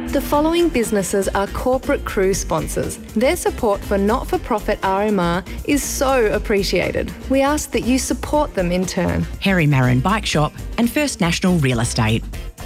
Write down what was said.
The following businesses are corporate cruise sponsors. Their support for not-for-profit RMR is so appreciated. We ask that you support them in turn. Harry Marin Bike Shop and First National Real Estate.